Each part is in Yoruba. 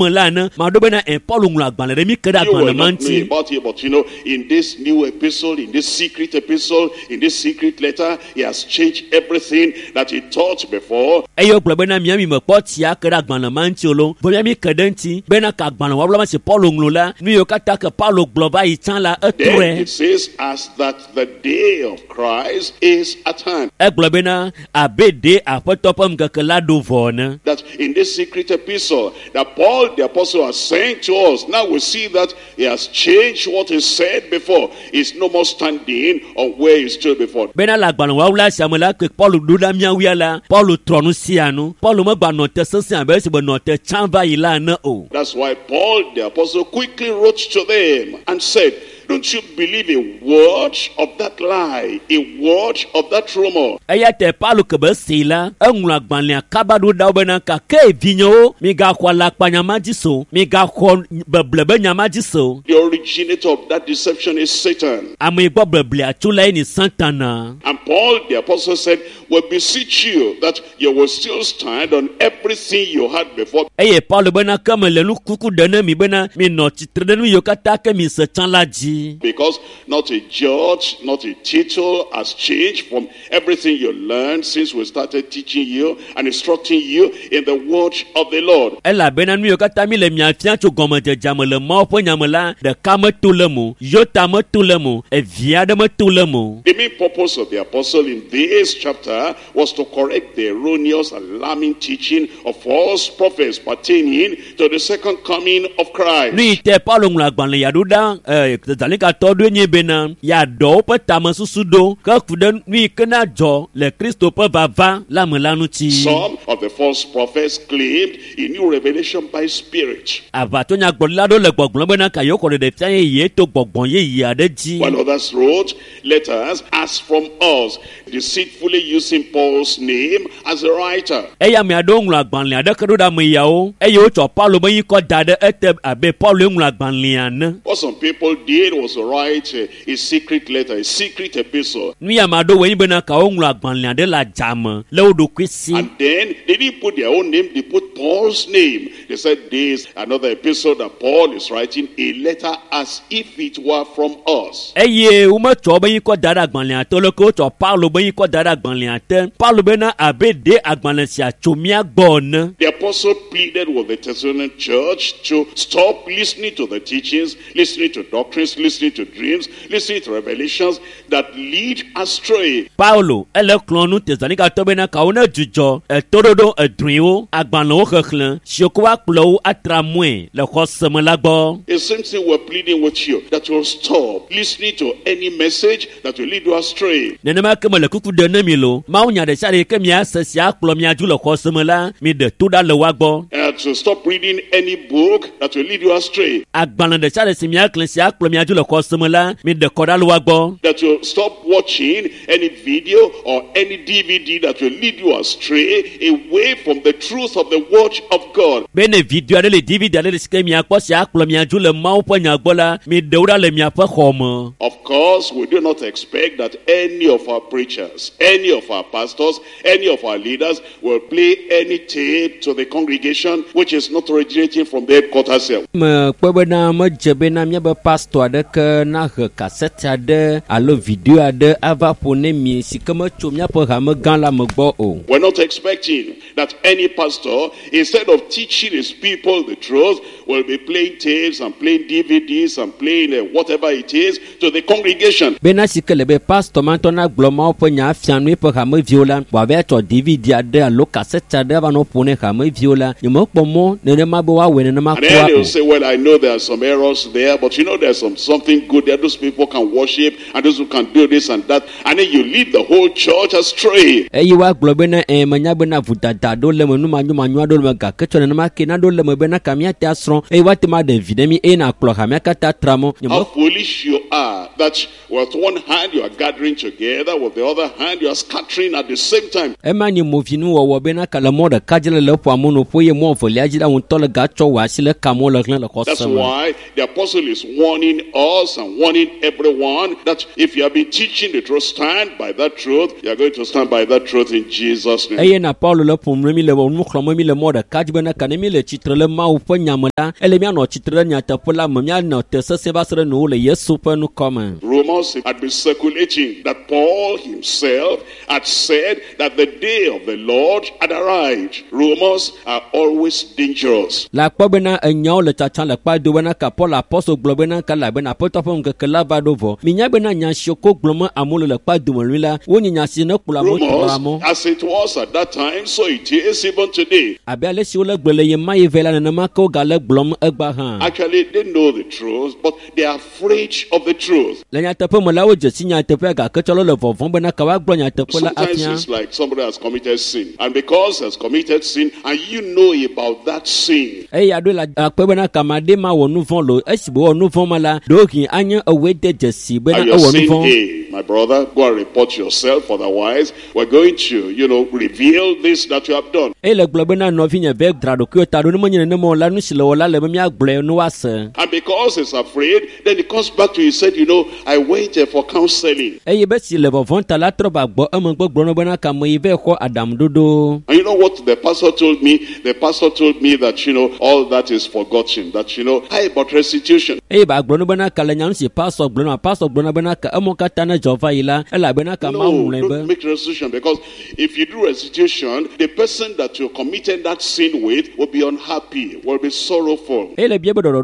But in this new epistle, in this secret letter, he has changed everything that he taught before. Then it says, as that the day of Christ is at hand. That in this secret epistle that Paul the apostle has sent to us, now we see that he has changed what he said before. He's no more standing on where he stood before. That's why Paul the apostle quickly wrote to them and said, don't you believe a word of that lie, a word of that rumor? The originator of that deception is Satan. And Paul the apostle said, we beseech you that you will still stand on everything you had before. Because not a judge, not a title has changed from everything you learned since we started teaching you and instructing you in the word of the Lord. The main purpose of the apostle in this chapter was to correct the erroneous, alarming teaching of false prophets pertaining to the second coming of Christ. Some of the false prophets claimed he knew revelation by spirit, while others wrote letters as from us, deceitfully using Paul's name as a writer. What some people did was to write a secret letter, a secret epistle. And then they didn't put their own name, they put Paul's name. They said this, another epistle that Paul is writing, a letter as if it were from us. The apostle pleaded with the Thessalonian church to stop listening to the teachings, listening to doctrines, listening to dreams, listening to revelations that lead astray. The same thing we're pleading with you, that you'll stop listening to any message that will lead you astray. To stop reading any book that will lead you astray. That you'll stop watching any video or any DVD that will lead you astray away from the truth of the word of God. Of course, we do not expect that any of our preachers, any of our pastors, any of our leaders will play any tape to the congregation which is not originating from the headquarters here. We're not expecting that any pastor, instead of teaching his people the truth, will be playing tapes and playing DVDs and playing whatever it is to the congregation. And then he'll say, well, I know there are some errors there, but there's something good there. Those people can worship and those who can do this and that. And then you lead the whole church astray. How foolish you are that with one hand you are gathering together, with the other hand you are scattering at the same time. why the apostle is warning us and warning everyone that if you have been teaching the truth, stand by that truth. You are going to stand by that truth in Jesus' name. Rumors had been circulating that Paul himself had said that the day of the Lord had arrived. Rumors are always dangerous. Rumors, as it was at that time, so it is even today. Actually, they know the truth, but they are afraid of the truth. Sometimes it's like somebody has committed sin, and because has committed sin, and you know about that sin. You are saying, hey, my brother, go and report yourself, otherwise we're going to, reveal this that you have done. And because he's afraid, then he comes back to you, he said, I waited for counseling. And you know what the pastor told me? The pastor told me that, all that is forgotten, that, hey, but restitution. No, don't make restitution, because if you do restitution, the person that you committed that sin with will be unhappy, will be sorrowful. And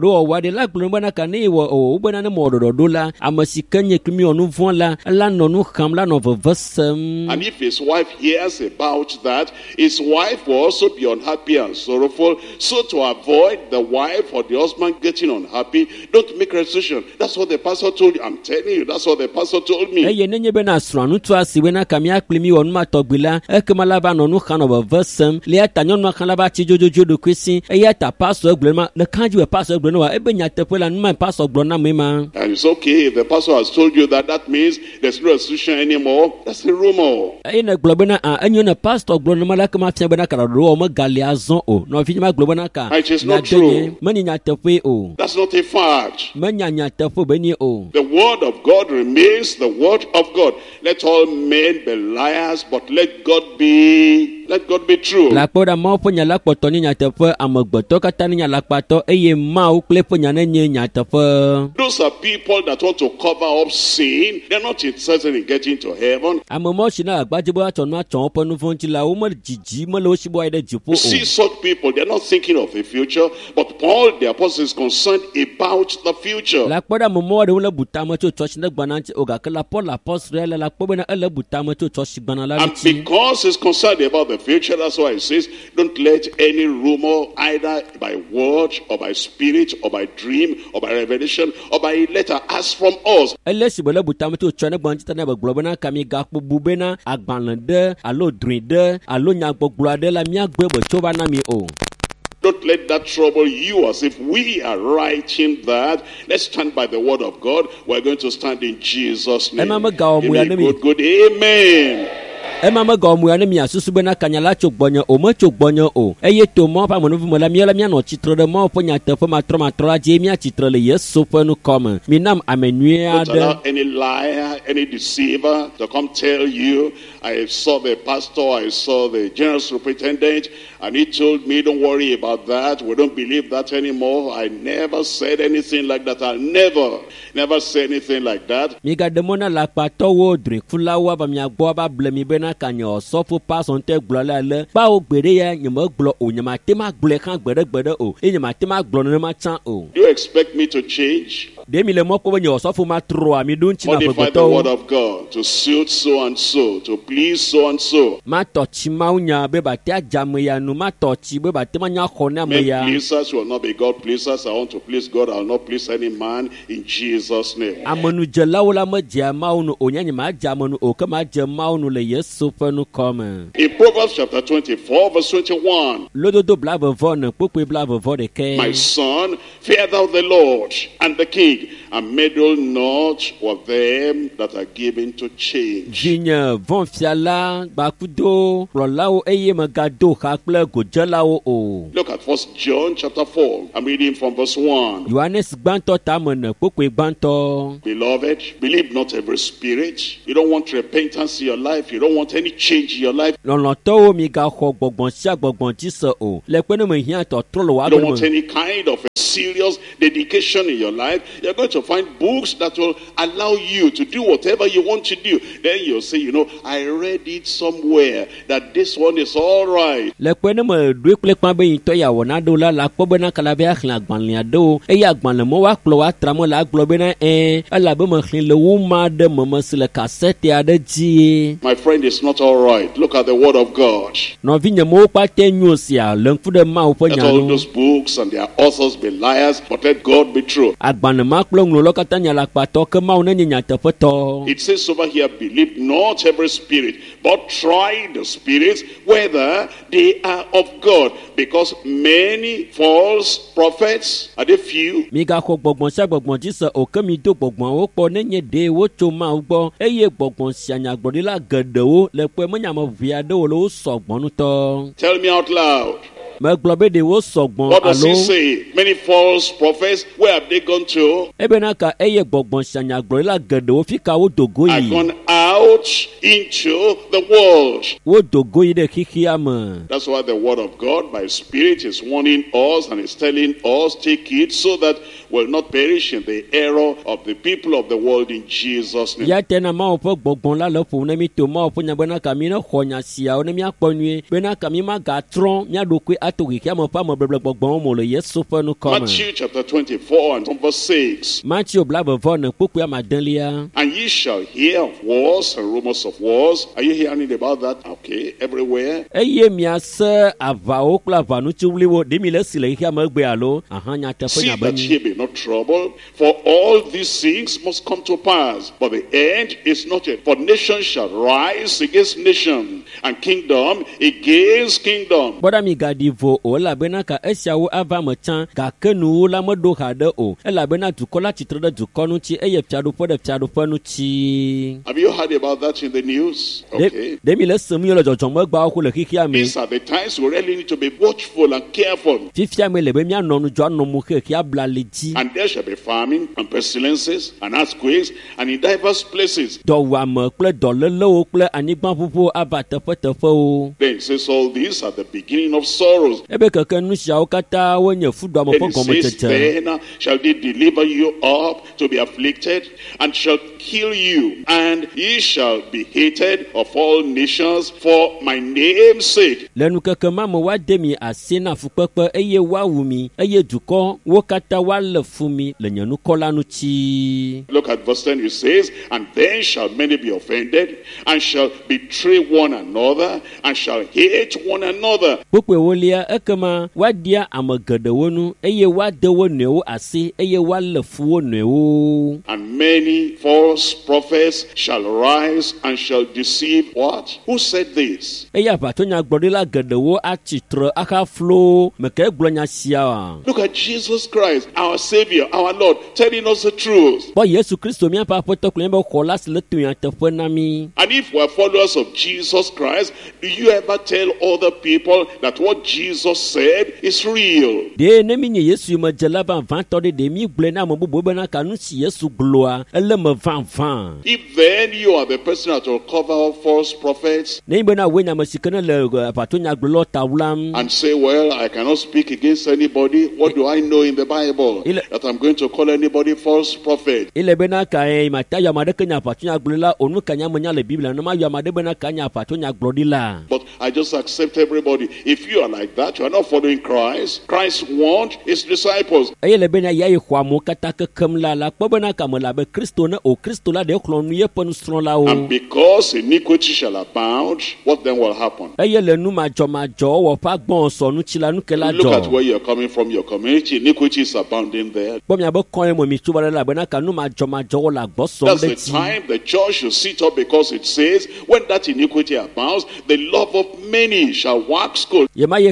if his wife hears about that, his wife will also be unhappy and sorrowful. So to avoid the wife or the husband getting unhappy, don't make restitution. That's what the pastor told you. I'm telling you, that's what the pastor told me. And it's okay if the pastor has told you that, that means there's no restitution anymore. That's a rumor. And it is not true. That's not a fact. The word of God remains the word of God. Let all men be liars, but let God be true. Those are people that want to cover up sin. They're not interested in getting to heaven. You see such people, they're not thinking of the future, but Paul the apostle is concerned about the future. And because he's concerned about the future, that's why he says, don't let any rumor, either by word or by spirit or by dream or by revelation or by letter, as from us. Don't let that trouble you as if we are writing that. Let's stand by the word of God. We're going to stand in Jesus' name. Good. Amen. Emma Gomwe mi asusubena kanyala chokbonya omochokbonya o eyeto mo pa monu mola miela mi no chitro de mo ponya te fo matroma troa je mi chitro le yeso penu come minam amenua de. Don't allow any liar, any deceiver to come tell you, I saw the pastor, I saw the general superintendent, and he told me, don't worry about that. We don't believe that anymore. I never said anything like that. I'll never say anything like that. Mi ga demona la pato wo drink fulawa ba mi agbo ba blemi bena kanyo sofu pass on te gbola le ba o gbere ya nyama gbo o nyama tema gble kan gbere o nyama tema gbo no ma chan o. Do you expect me to change? Demi le mo ko nyo sofu ma tro ami dun chi na modify the word of God to suit so and so, to please so and so. Ma tochi ma unya be ba te ajamu ya nu ma tochi be ba te ma nya khona me ya. Pleasers will not be God pleasers. I want to please God. I will not please any man in Jesus' name. Amonu jelawla ma jama unu onya ma jamanu o kama jama unu le yesu fenu come. In Proverbs chapter 24 verse 21. Lododo blave von pope blave von de ke. My son, fear thou the Lord and the king. dig, and meddle not with them that are given to change. Vigne von fiala bakudo rolao eye magado hakple gojelawo o. Look at 1 John chapter 4. I'm reading from verse 1. Johannes gbanto tamon pokwe gbanto. Beloved, believe not every spirit. You don't want repentance in your life. You don't want any change in your life. Loloto mi ga ho gbogbon sia gbogbon ti so o. Le pe no mo hian to trolo wa. You don't want any kind of serious dedication in your life. You're going to find books that will allow you to do whatever you want to do. Then you'll say, you know, I read it somewhere that this one is all right. Le pe no mo dwe kle pa be yin to ya wona do la po be na kala be akhla agban le do. E ya agban le mo wa klo wa tramo la glo be na ala be mo khlin le wo ma de mo mo sile cassette ya de ji. My friend, is not all right. Look at the word of God. No vigne mo pa tenyo sia le fu de ma o po Let nya all no. those books and their authors be liars, but let God be true. Agban ma klo nglo lo katanya la pa to ke ma o na nya te foto. It says over here, believe not every spirit, but try the spirits whether they are of God, because many false prophets, are they few? Mi ga ko gbogbon sa gbogbon ti so o ke mi do gbogbon o po ne nye de wo to ma o gbo eye gbogbon si anya gbori la gede wo le pe mo nya mo via de wo lo so gbonu to. Tell me out loud. Me globe de wo so gbon What does alo. he say? Many false prophets, where have they gone to? Ebe na ka eye gbogbon si anya gbori la gede wo fi ka wo dogo I've yi. gone out into the world. Wo dogo yi de kiki ama. That's why the word of God by Spirit is warning us and is telling us, take it so that we'll not perish in the error of the people of the world in Jesus' name. Ya tena ma o po gbogbon la lo fu na mi to ma o po nya bena ka mi na khonya sia o na mi akponue bena ka mi ma ga tron mi adokwe atogi kia mo pa mo bleble gbogbon mo le yesu fa no come. Matthew chapter 24 and from verse 6. Matthew blabo von poku ya madanlia. And ye shall hear of wars and rumors of wars. Are you hearing about that? Okay, everywhere. Eye miase avao kla vanu chiwliwo de mi le sile kia mo gbe alo ahanya te fa See nya that bani. ye be not troubled, for all these things must come to pass, but the end is not yet. For nation shall rise against nation, and kingdom against kingdom. Boda mi gadi vo o la bena ka esiawo ava mo chan ga kenu la mo do ha de o. E la bena du kola chitre de du konu chi eye fiado po de fiado po nu chi. Have you heard about that in the news? Okay. De mi le semu yo le jojo mo gba ko le kiki ame. These are the times we really need to be watchful and careful. Fifia me le be mi anonu jo anu mu ke ki abla le ji. And there shall be famine and pestilences and earthquakes and in diverse places. Do wa mo ple do le o ple anigban pupu aba tefe o. Then it says all these are the beginning of sorrows. Ebe keke nu sia o kata wo nye fudu amo And po it gomo says, tete. then shall they deliver you up to be afflicted, and shall kill you, and ye shall be hated of all nations for my name's sake. Lenu keke ma mo wa de mi asena fupepe eye wa wumi eye duko wo kata wa le fumi le nyanu kola nu chi. Look at verse 10, it says, and then shall many be offended, and shall betray one another, and shall hate one another. Pokwe wolia ekema wa dia amagede wonu eye wa de wo newo ase eye wa le fu wo newo. And many false prophets shall rise and shall deceive what? Who said this? Eye apatonya gbodila gede wo achitre aka flo meke gblonya sia. Look at Jesus Christ, our Savior, our Lord, telling us the truth. Bo Yesu Kristo mi apa potokle be khola sele tuya tefe na mi. And if we are followers of Jesus Christ, do you ever tell other people that what Jesus said is real? De ne mi nye Yesu ma jelaba van tode de mi gble na mo bobo be na kanu si Yesu gloa ele me van van. If then you are the person that will cover up false prophets Ne be na wenya masikana le apatonya gblo tawlam. and say, well, I cannot speak against anybody. What do I know in the Bible that I'm going to call anybody false prophet? Ile be na ka mata ya made kenya apatonya gblola onu kanya menya le Biblia no ma ya made be na kanya apatonya gbrodila. But I just accept everybody. If you are like that, you are not following Christ. Christ warned his disciples. Ele be na ya ihwa mo kata ke kemla la po be na ka mo la be Kristo na o Kristo la de klonu ye ponu stron la o. And because iniquity shall abound, what then will happen? Ele nu ma jo wo pa gbon so nu chila nu kela jo. Look at where you're coming from, your community. Iniquity is abounding there. Bo mi abo kon mo mi tuba la be na ka nu ma jo la gbo so That's de the ti. time the church should sit up, because it says, when that iniquity abounds, the love of many shall wax cold. Ye ma ye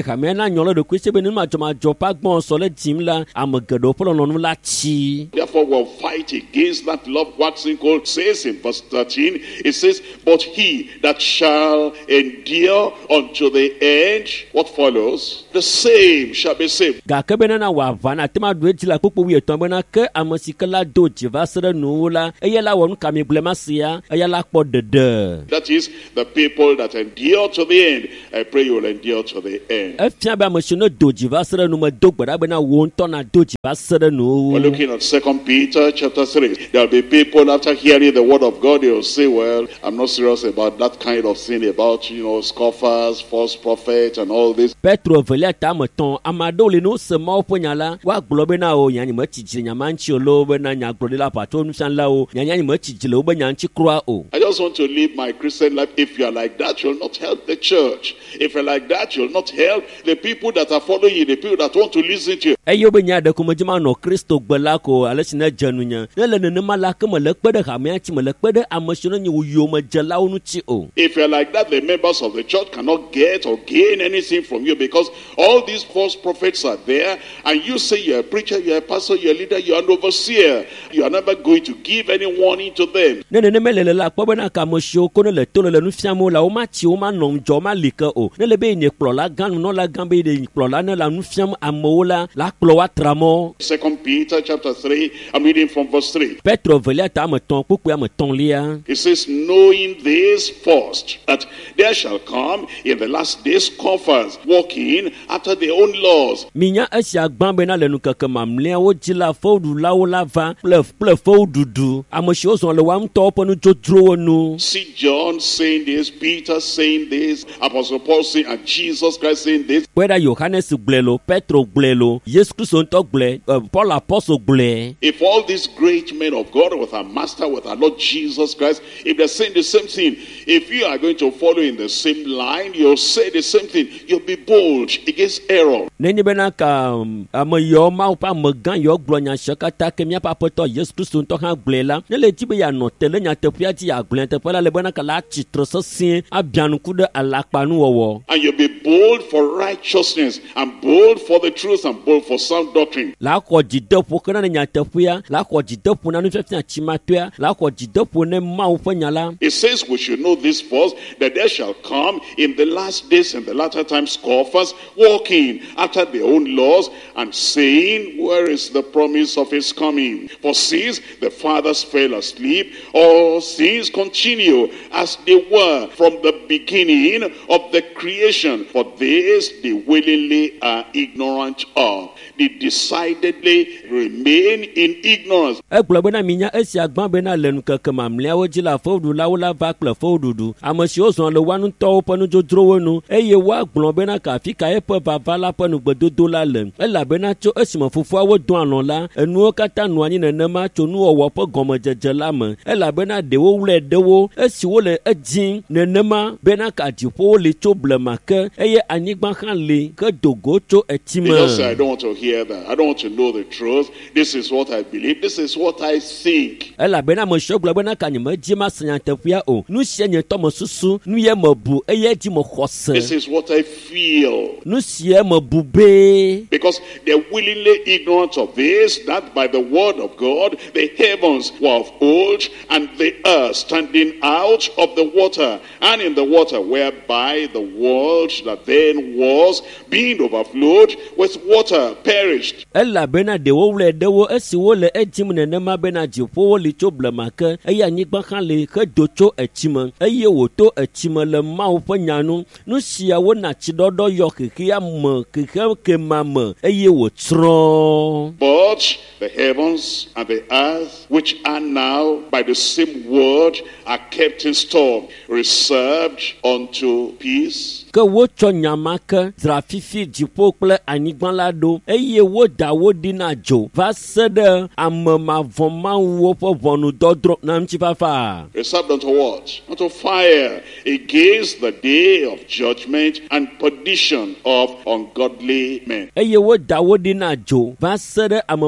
xame na nyɔle do kwe sebe ne ma dzɔ pa gbɔn sɔ le dzim la ame geɖewo ƒe lɔlɔ̃nu la tsi. Therefore we'll fight against that love waxing cold. It says in verse 13, it says, but he that shall endure unto the end, what follows? The same shall be saved. Gake bena na wava na tema do edzi la kpokpo wi etɔ̃ bena ke ame si ke la do dzi va se ɖe nuwo la eye la wɔ nu kami gblema sia eya la kpɔ ɖeɖe. That is the people that endure to the end. I pray you will endure to the end. Efia be ame si ne do dzi va se ɖe nu me do gbe ɖa bena wo ŋutɔ na do dzi va se ɖe nuwo. We're looking at 2 Peter chapter 3. There'll be people after hearing the word of God, they'll say, well, I'm not serious about that kind of thing about, scoffers, false prophets and all this. Petro velia ta me tɔn ameaɖewo le no se mawo ƒe nya la woagblɔ bena o nyanya me tsitsi nyama ŋtsi o lo bena nyagblɔɖila pato nufialawo nyanya me tsitsi le wobe nya ŋtsi kura o. I just want to live my Christian life. If you are like that, you'll not help the church. If you're like that, you'll not help the people that are following you, the people that want to listen to you. Eyo be nya ɖe ko me dzema nɔ Kristo gbe la ko ale si ne dze nunya ne le nenema la ke me le kpe ɖe hamea ŋtsi me le kpe ɖe ame siwo ne nye wo yome dzelawo ŋuti o. If you're like that, the members of the church cannot get or gain anything from you because all these false prophets are there, and you say you're a preacher, you're a pastor, you're a leader, you're an overseer. You are never going to give any warning to them. Ne nenema le la kpɔ bena ka ame siwo ko ne le to le nu fiam wo la wo ma tsi wo ma nɔ ŋdzɔ ma li ke o. Ne le be nye kplɔla gã nunɔla gã be nye kplɔla ne la nu fiam amewo la kplɔ wa tra mɔ. 2 Peter chapter 3, I'm reading from verse 3. Petro velia ta ame tɔn kpukpu ame tɔ̃lia. It says, knowing this first, that there shall come in the last days scoffers, walking after their own laws. Minya esia gbã bena le nukeke mamlɛawo dzi la fewuɖulawo la va kple fewuɖuɖu ame siwo zɔ le wa ŋutɔwo ƒe nudzodzrowo nu. See John saying this, Peter saying this, Apostle Paul saying, and Jesus Christ saying this. Kpɛɖa Yohanes gblɔe lo, Petro gblɔe lo, Yesu Kristo ŋutɔ gblɔe, Paul apɔstol gblɔe. If all these great men of God with our Master, with our Lord Jesus Christ, if they're saying the same thing, if you are going to follow in the same line, you'll say the same thing. You'll be bold against error. Nenye bena ka ame yawo mawo ƒe amegã yawo gblɔ nya sia katã ke míaƒe aƒetɔ Yesu Kristo ŋutɔ hã gblɔe la, ne le dzi be yeanɔ te le nyateƒea dzi yeagblɔe teƒe la le bena ka la atsitre sesĩe abiã nuku ɖe alakpanuwɔwɔ. And you'll be bold for righteousness, and bold for the truth, and bold for sound doctrine. La xɔ dzideƒo ke na ne nyateƒea, la xɔ dzideƒo na nufiafia tsimatoea, la xɔ dzideƒo ne Mawu ƒe nya la. It says we should know this first, that there shall come in the last days and the latter times scoffers, walking after their own laws, and saying, where is the promise of his coming? For since the fathers fell asleep, all things continue as they were from the beginning of the creation. For this they willingly are ignorant of. They decidedly remain in ignorance. Egblɔ bena minya esia gbã bena le nukeke mamlɛawo dzi la fewuɖulawo la va kple fewuɖuɖu. Ame siwo zɔ le wa ŋutɔwo ƒe nudzrodzrowo nu eye woagblɔ bena kafi ka eƒe vava la ƒe nugbedodo la le. Elabena tso esime fofoawo do alɔ la, enuwo katã nɔ anyi nenema tso nuwɔwɔ ƒe gɔmedzedze la me. Elabena ɖewo wlɔe ɖe wo esiwo le edzim nenema bena ka dziƒowo li tso blema ke eye anyigba hã li ke dogo tso etsi me. Because I don't want to hear that. I don't want to know the truth. This is what I believe. This is what I think. Elabena ame siwo gblɔ bena ka nye medzi ma se nyateƒea o. Nu sia nye tɔ me susu, nu ye me bu eye dzi me xɔ se. This is what I feel. Nu sia me bu bee. Because they're willingly ignorant of this, that by the word of God, the heavens were of old, and the earth standing out of the water, and in the water whereby the world that then was, being overflowed with water, perished. Elabena ɖewo wlɔe ɖe wo esiwo le edzim nenema bena dziƒowo li tso blema ke eye anyigba hã li hedo tso etsi me eye wòto etsi me le Mawu ƒe nya nu. Nu siawo na tsiɖɔɖɔ yɔ xexea me xexe kema me eye wòtsrɔ̃. But the heavens and the earth, which are now by the same word, are kept in store, reserved unto peace. Ke wotsɔ nyama ke dzra fifi dziƒo kple anyigba la ɖo eye woda wo ɖi na dzo va se ɖe ame mavɔmawuwo ƒe ʋɔnudɔdrɔ̃ na ŋutifafa. Reserved unto what? Unto fire, against the day of judgment and perdition of ungodly men. Eye woda wo ɖi na dzo va se ɖe ame mavɔma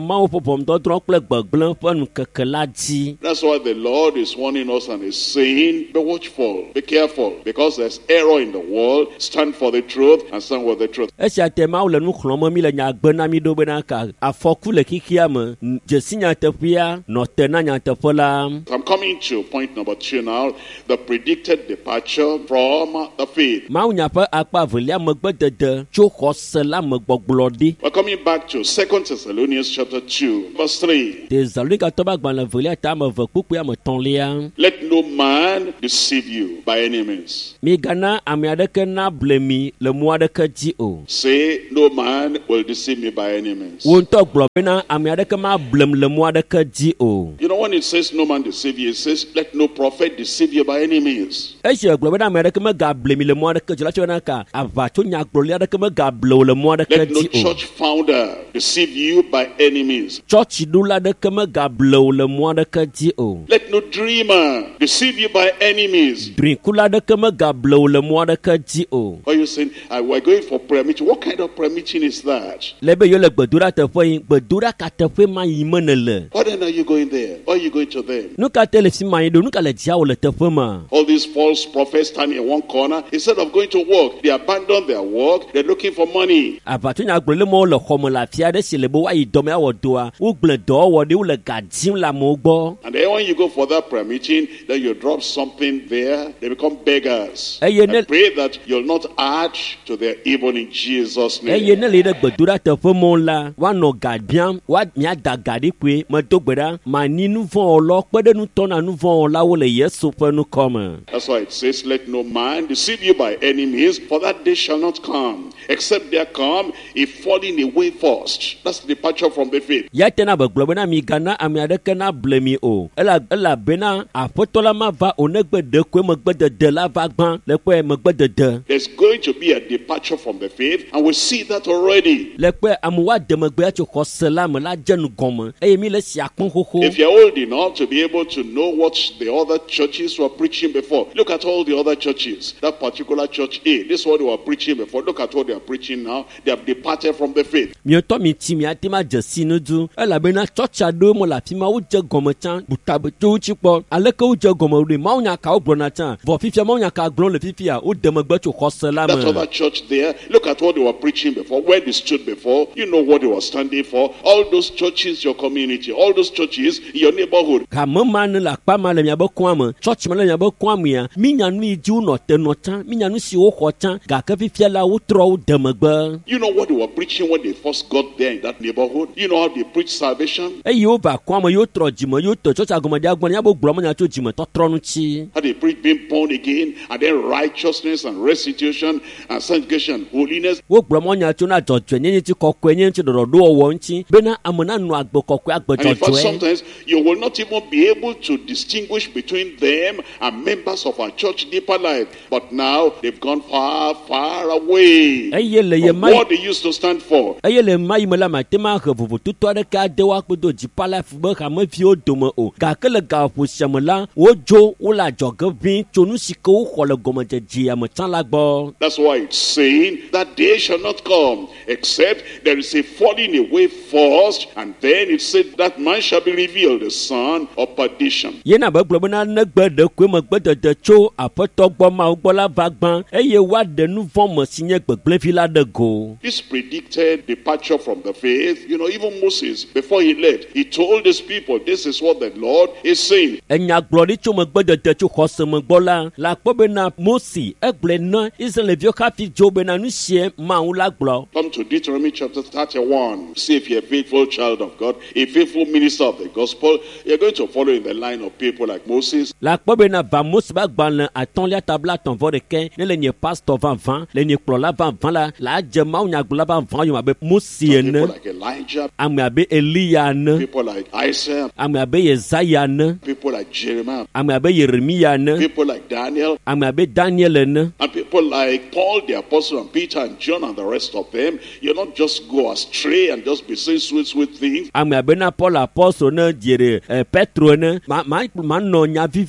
mawo ƒoƒom dɔdrɔ̃ kple gbegblẽ ƒe nukeke la dzi. That's why the Lord is warning us and is saying, be watchful, be careful, because there's error in the world. Stand for the truth and stand with the truth. Esia te mawo le nu xlɔm mi le nyagbe na mi ɖo bena ka afɔku le xixia me dzesi nyateƒea nɔ te na nyateƒe la. I'm coming to point number 2 now, the predicted departure from the faith. Mawu nya ƒe akpa evelia megbedede tso xɔse la me gbɔgblɔ ɖi. We're coming back to 2 Thessalonians chapter 2, verse 3. Tesalonikeatɔ ƒe agbalẽ evelia ta ame eve kpukpui ame etɔ̃lia. Let no man deceive you by any means. Migana ame aɖeke na ble mi le mo aɖeke dzi o. Say, no man will deceive me by any means. Wo ŋutɔ gblɔ bena ame aɖeke ma blem le mo aɖeke dzi o. You know, when it says no man deceive you, it says let no prophet deceive you by any means. Esi gblɔ bena ame aɖeke megable mi le mo aɖeke dzi la tso bena ka aʋatsonyagblɔli aɖeke megable wo le mo aɖeke Let no dzi o. church founder deceive you by any means. Tsɔtsiɖula aɖeke megable wo le mo aɖeke dzi o. Let no dreamer deceive you by any means. Drinkula aɖeke megable wo le mo aɖeke dzi o. Are you saying, we're going for prayer meeting? What kind of prayer meeting is that? Le be yole gbedoɖa teƒe yi gbedoɖa ka teƒe ma yi me ne le. Why then are you going there? Why are you going to them? Nu ka te le fi ma yi ɖo nu ka le dzia wo le teƒe ma. All these false prophets stand in one corner. Instead of going to work, they abandon their work. They're looking for money. Aʋatsonyagblɔli ma wo le xɔ me le afi aɖe si le be woayi dɔme awɔ doa wogblẽ dɔwɔwɔ ɖi wo le ga dim le amewo gbɔ. And then when you go for that prayer meeting, then you drop something there. They become beggars. Eye I ne pray that you'll not add to their evil in Jesus' eye name. ne le ɖe gbedoɖa teƒe mɔ la woanɔ ga biam miada ga ɖi koe medo gbe ɖa mani nu vɔ̃ wɔlɔ kpe ɖe nutɔ na nu vɔ̃ wɔlawo le Yesu ƒe nukɔme. That's why it says, let no man deceive you by any means, for that day shall not come, except there come a falling away first. That's the departure from the faith. Ya tena begblɔ bena migana ame aɖeke na ble mi o elabena aƒetɔ la ma va o negbe ɖekoe megbedede la va gbã le kpe megbedede. There's going to be a departure from the faith, and we see that already. Le kpe amewo ade megbea tso xɔse la me la dze nugɔme eye mi le sia kpɔm xoxo. If you're old enough to be able to know what the other churches were preaching before, look at all the other churches. That particular church A, this is what they were preaching before. Look at what they are preaching now. They have departed from the faith. Miotɔ mi ti mi ate ma dze si nu du elabena tsɔtsi aɖewo me le afi ma wodze gɔme tsã butabetowo tsi kpɔ aleke wodze gɔme ɖe mawu nya ka wogblɔna tsã vɔ fifia mawu nya ka gblɔm le fifia wode megbe tso xɔse la That me. other church there, look at what they were preaching before, where they stood before. You know what they were standing for. All those churches, your community, all those churches in your neighborhood. Game ma ne le akpa ma le miabe kɔa me tsɔtsi me le miabe kɔa mea mi nya nu yi dzi wonɔ te nɔ tsã mi nya nu si woxɔ tsã gake fifia la wotrɔ wo de megbe. You know what they were preaching when they first got there in that neighborhood. You know how they preached salvation. Eye wova kɔa me yewo trɔ dzime yewo te tsɔtsi agɔmedea gbɔ ne yabo gblɔ me nya tso dzime tɔtrɔ ŋuti. How they preached being born again, and then righteousness and restitution and sanctification and holiness. Wo gblɔ me nya tso na dzɔdzɔe nye ŋuti kɔkɔe nye ŋuti ɖɔɖɔɖowɔwɔ ŋuti bena ame na nɔ agbe kɔkɔe agbe And in fact, dzɔdzɔe. sometimes you will not even be able to distinguish between them and members of our church deeper life. But now they've gone far, far away Eye le ye from ma what they used to stand for. eye le ma yi me la mate ma he vovototo aɖeke ade wo akpodo dzipala fu be hameviwo dome o gake le gaƒo sia me la wodzo wole adzɔge ʋĩ tso nu si ke woxɔ le gɔmedzedzea me tsã la gbɔ. That's why it's saying that day shall not come except there is a falling away first, and then it said that man shall be revealed, the son of perdition. Yena be gblɔ bena negbe ɖekoe megbedede tso aƒetɔ gbɔ mawo gbɔ la va gbã eye woaɖe nu vɔ̃ me si nye gbegblẽvi la ɖe go. This predicted departure from the faith, you know, even Moses, before he left, he told his people, this is what the Lord is saying. Enyagblɔɖi tso megbedede tso xɔse me gbɔ la kpɔ bena Mosi egblɔe na Israelviwo hafi dzo bena nu sie Mawu la gblɔ. Come to Deuteronomy chapter 31. See if you're a faithful child of God, a faithful minister of the gospel, you're going to follow in the line of people like Moses. La kpɔ bena va Mose be agbalẽ atɔ̃lia tabla atɔ̃-vɔ-ɖekɛ ne le nye pastor vavã le nye kplɔla vavã la adze mawunyagblɔla vavã yome abe Mose People ene, like Elijah, ame abe Eliya ene, people like Isaiah, ame abe Yesaya ene, people like Jeremiah, ame abe Yeremia ene, people like Daniel, ame abe Daniel ene, and people like Paul the apostle and Peter and John and the rest of them. You not just go astray and just be saying sweet things. ame abe na Paul apɔstol ne dziere Petro ene manɔ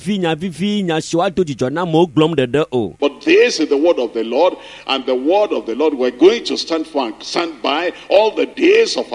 nya si woado dzidzɔ na amewo gblɔm ɖeɖe o. But this is the word of the Lord, and the word of the Lord we're going to stand for and stand by all the days of our lives in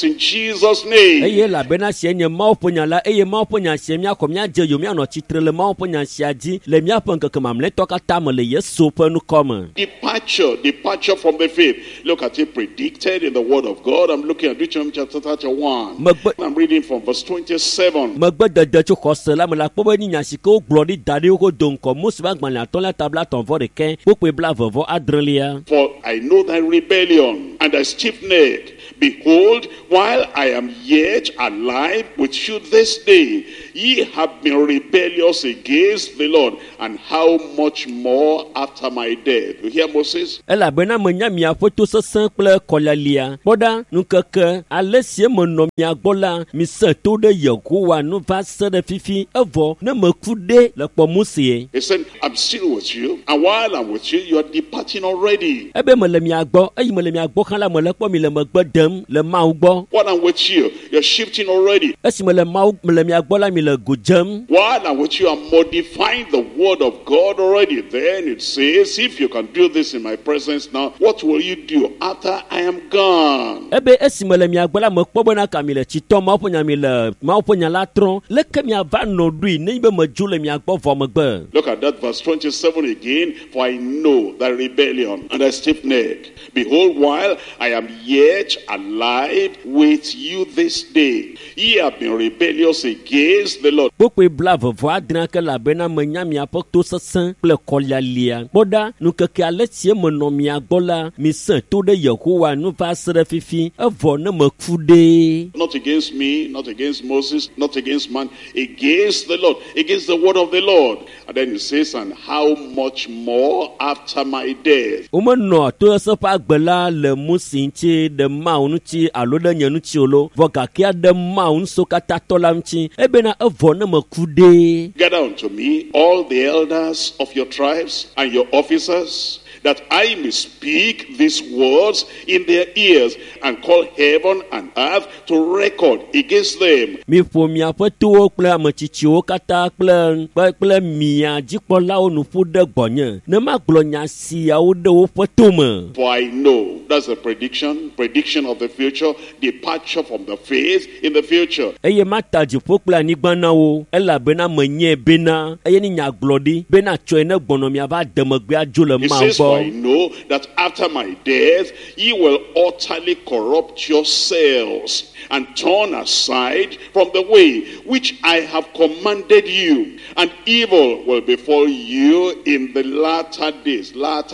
in Jesus' name. eye la bena sie nye mawo ponya la eye mawo ponya sie mia ko mia je yo mia no chitre le mawo ponya sia ji le mia pon keke mamle to kata me le Yesu pe nu komme. Departure from the faith. Look at it predicted in the word of God. I'm looking at Deuteronomy chapter 31. I'm reading from verse 27. Magbe de cho khose la me la po ni nya siko glori dade ko don ko musba gban la ton la tabla ton vo de ken po pe bla vovo adrelia. For I know thy rebellion and thy stiff neck. Behold, while I am yet alive with you this day, ye have been rebellious against the Lord, and how much more after my death. You hear Moses? Ela bena menya mia foto sesan kple kolalia. Boda nukeke alesie mono mia gbola mi se to de Yehowa nu va se de fifi evo ne mekude le pomusie. He said, I'm still with you, and while I'm with you, you are departing already. Ebe me le mia gbo, eyi me le mia gbo kan la me le po mi le megbe dem le mau gbo. While I'm with you, you're shifting already. Esi me le mau me le mia gbo la mi le gojem. While I'm with you, I'm modifying the word of God already. Then it says, if you can do this in my presence now, what will you do after I am gone? Ebe esi me le mia gbo la me po bona ka mi le chito mau ponya mi le mau ponya la tron le ke mia va no dui ne be me ju le mia gbo vo me gbe. Look at that verse 27 again. For I know thy rebellion and thy stiff neck. Behold, while I am yet alive with you this day, ye have been rebellious against the Lord. Pokwe blave vo adran ke la bena menya mia pokto sesan ple kolalia. Boda nu keke aletie mono mia gbola mi se to de Yehowa nu va sere fifi evo ne mekude. Not against me, not against Moses, not against man, against the Lord, against the word of the Lord. And then it says, and how much more after my death. Umano to se pa gbela le musinchi de maunuchi alo de nyanuchi olo voka kia de maun so kata tolamchi ebena evo ne mekude. Gather unto me all the elders of your tribes and your officers, that I may speak these words in their ears, and call heaven and earth to record against them. Mi po mia petuo kple amechichiwo kata kple mia jikpola onu fu de gbonye ne ma glo nya siawo de wo petome. For I know, that's a prediction of the future, departure from the faith in the future. Eye mata jifo kple anigbana wo ela bena menye bena eye ni nya glodi bena tso ne gbono mia va demegbe ajo le ma For I know that after my death, ye will utterly corrupt yourselves and turn aside from the way which I have commanded you, and evil will befall you in the latter days.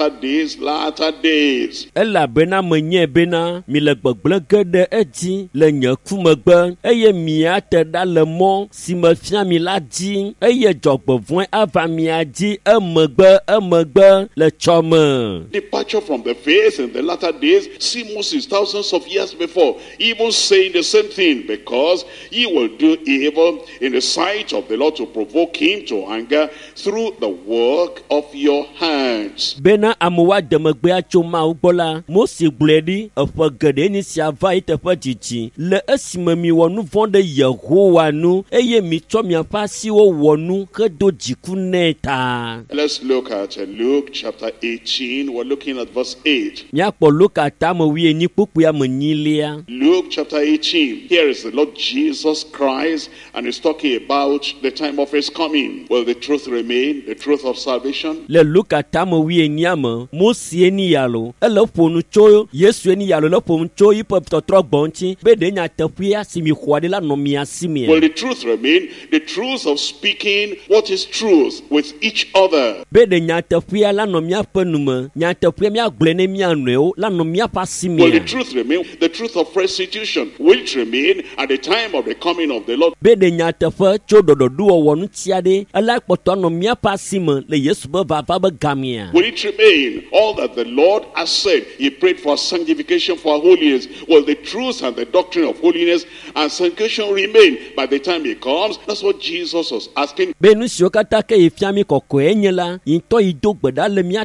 Ela bena menye bena mi le gbegblege de eji le nye kumegbe eye mia te da le mo si me fia mi la di eye dzɔgbevɔe ava mia di emegbe le tsɔme. Departure from the faith in the latter days. See Moses thousands of years before even saying the same thing, because ye will do evil in the sight of the Lord to provoke him to anger through the work of your hands. Bena amuwa demegbe atso ma ugbola Mose gbledi eƒe geɖe ni sia va yi teƒe dzidzi le esime mi wɔ nu vɔ̃ ɖe Yehowa nu eye mi tsɔ miaƒe asiwo wɔ nu hedo dziku nɛ ta. Let's look at Luke chapter 18. We're looking at verse 8. Miakpɔ Luka tame wienyi kpukpua me nyilia. Luke chapter 18. Here is the Lord Jesus Christ, and he's talking about the time of his coming. Will the truth remain, the truth of salvation? Le Luka tame wienia me Mose ni yalo ele ƒonu tso Yesu ni yalo le ƒonu tso yiƒe tɔtrɔ gbɔntsi be ɖe nyateƒea si mi xɔa ɖe la nɔ mia si mia. Will the truth remain, the truth of speaking what is truth with each other? Be ɖe nyateƒea la nɔ miaƒe nume nyateƒea miagblɔe ne mia nɔewo la nɔ miaƒe asi mia. Will the truth remain, the truth of restitution will it remain at the time of the coming of the Lord? Be ɖe nyateƒe tso ɖɔɖɔɖuwɔwɔ ŋutia ɖe ela kpɔtɔ nɔ miaƒe asi me le Yesu be vava be gamia. Will it remain all that the Lord has said? He prayed for sanctification, for holiness. Will the truth and the doctrine of holiness and sanctification remain by the time he comes? That's what Jesus was asking. Be nu siwo katã ke ye fia mi kɔkɔe nye la yintɔ yi do gbe ɖa le mia ta be ne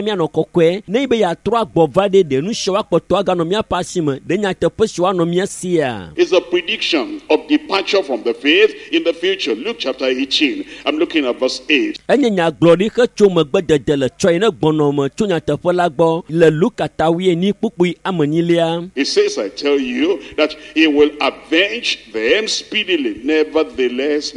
miano kokwe ne be ya tro agbovade de nu hyewa kpoto aga no mia pasime de nya tepo hyewa no mia sia. It's a prediction of departure from the faith in the future. Luke chapter 18. I'm looking at verse 8. Enya nya glori ke chome gbedede le choi ne gbono me chonya tepo la gbo le Luka tawie ni pupui amanilia. It says, I tell you that he will avenge them speedily. Nevertheless,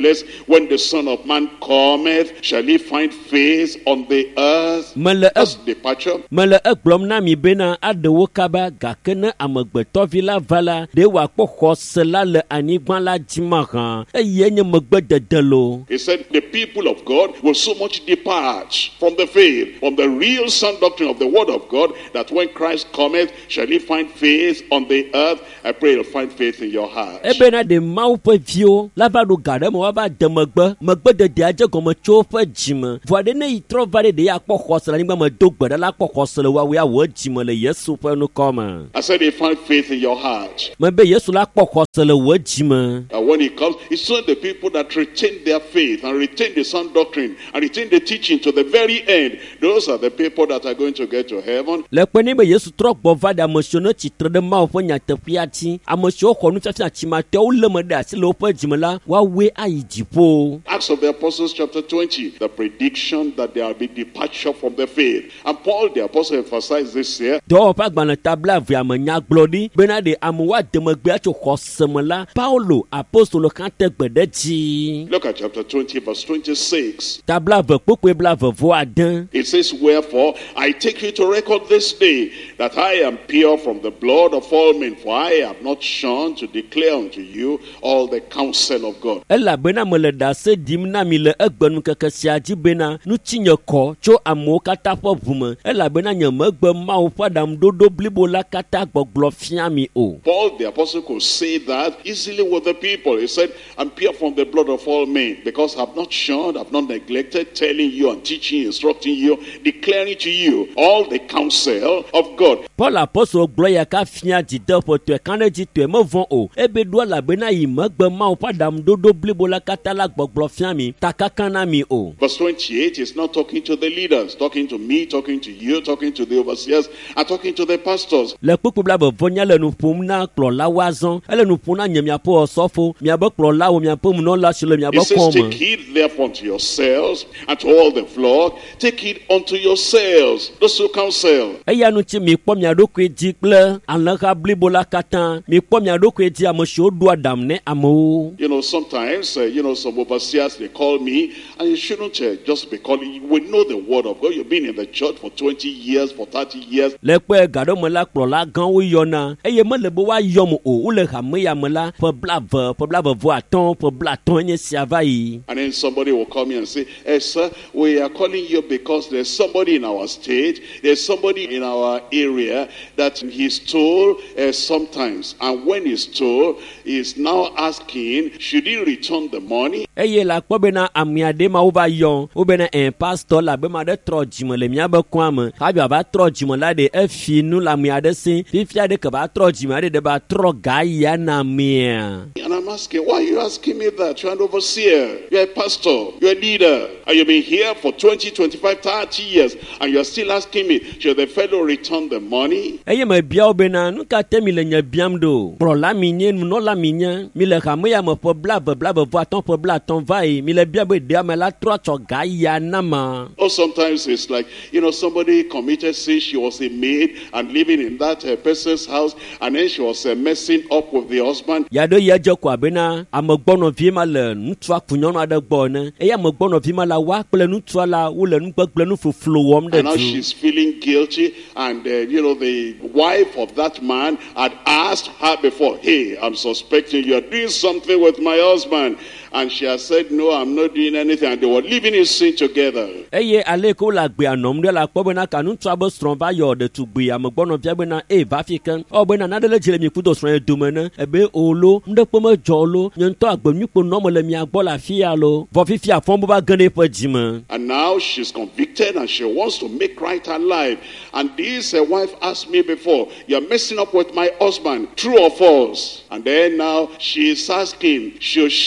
when the Son of Man cometh, shall he find faith on the earth? That's departure. Mele eglom na mi bena adewo kaba gakene amegbeto vila vala de wa kpokho sela le anigban la jimaran eye nye megbededelo. He said the people of God will so much depart from the faith, from the real sound doctrine of the word of God, that when Christ cometh, shall he find faith on the earth? I pray he'll find faith in your heart. Ebena de mau pe vio la va do gade mo ba de megbedede aje gomo cho pe jime voade ne itro vale de ya kpokho sela nigba me dogbede la kpokho sela wa we awo jime le Yesu pe no come. I said he find faith in your heart. Me be Yesu la kpokho sela wo jime. And when he comes, it's only the people that retain their faith and retain the sound doctrine and retain the teaching to the very end. Those are the people that are going to get to heaven. Le peni be Yesu tro gbovade amosiono chitre de ma ofo nya tefiati amosio khonu fafia chimate o le mede asile opo jimela wa we ayijipo. Acts of the Apostles chapter 20, the prediction that there will be departure from the faith. And Paul the apostle emphasized this here. Do pa gbana tabla via manya glodi bena de amuwa demegbe acho khosemela Paulo apostolo kan tegbedeji. Look at chapter 20 verse 26. Tabla ve popo bla ve vo adan. It says, wherefore I take you to record this day that I am pure from the blood of all men, for I have not shunned to declare unto you all the counsel of God. Ela bena mele da se dimna mi le egbenu keke siaji bena nu tinye ko cho amo kata po vume. Ela bena nye megbe ma o padam dodo blibo la kata gboglo fiami o. Paul the apostle could say that easily with the people. He said, I'm pure from the blood of all men, because I have not shunned, I have not neglected telling you and teaching, instructing you, declaring to you all the counsel of God. Paul apostle gloya ka fia jide po to kane ji to me von o. Ebe do la bena yi megbe ma o padam dodo blibo la kata la gboglo fiami takakana mi o. Verse 28 is not talking to the leaders, talking to me, talking to you, talking to the overseers, and talking to the pastors. Le pupu bla bo vonya le nu pum na klo la wazon ele nu pum na nyamia po osofo mi abo klo la wo mi pum no la shile mi abo kom. Take heed therefore unto yourselves and to all the flock, take heed unto yourselves, those who counsel. Eya nu ti mi po mi adoko eji ple anaka blibo la katan mi po mi adoko eji amosho do adam ne amo. You know, sometimes some overseers, they call me, and you shouldn't just be calling. We know the word of God. You've been in the church for 20 years, for 30 years. Le pe gado mo la klo la gan wo yona eye mo le bo wa yom o le ha me ya me la po bla vo aton po bla ton nye siava yi. And then somebody will call me and say, hey sir, we are calling you because there's somebody in our state, there's somebody in our area that he's told sometimes, and when he's told, he's now asking, should he return the money? Eye la kpo bena amiade ma uba yon u bena en pastor la be ma de tro jimo le mia be kwam ha bi ba tro jimo la de efi nu la miade sin fifia de ke ba tro jimo de ba tro ga ya na mia. And I'm asking, why are you asking me that? You're an overseer, you're a pastor, you're a leader, and you've been here for 20, 25, 30 years, and you're still asking me, should the fellow return the money? Eye me bia bena nu ka te mi le nya biam do pro la minye no la minya mi le ha me ya mo po bla vo aton po bla ton vai mi le bia be dia me la tro cho ga ya na ma. Or sometimes it's like, somebody committed sin, she was a maid and living in that person's house, and then she was messing up with the husband. Ya do ye je kwa bena amogbono vi ma le nutu akunyono ade gbo ne e ya mogbono vi ma la wa ple nutu ala wo le nu gbegble nu fuflo wom de And now she's feeling guilty, and the wife of that man had asked her before, hey, I'm suspecting you are doing something with my husband. And she has said, no, I'm not doing anything. And they were living in sin together. Eye aleko la gbe anom de la kpo bena kanu tu abo stron va yo de tu gbe amogbono via bena va fikan o bena na de le jele mi kudo stron dumene ebe olo mde po me jolo nyento agbenu po no mo le mi agbo la fia lo vo fifia fon bo ba gane po jima. And now she's convicted and she wants to make right her life. And this wife asked me before, you're messing up with my husband, true or false? And then now she's asking, should she go